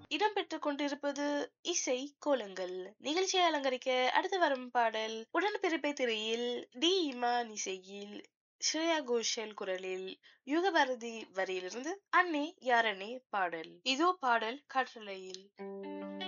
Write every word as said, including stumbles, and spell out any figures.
இடம்பெற்றுக் கொண்டிருப்பது இசை கோலங்கள். நிகழ்ச்சியை அலங்கரிக்க அடுத்து வரும் பாடல் உடன்பிறப்பை திரையில் டி இமான் இசையில் ஸ்ரேயா கோஷல் குரலில் யுகபாரதி வரியிலிருந்து அன்னே யாரன்னே பாடல். இதோ பாடல் காற்றலையில்.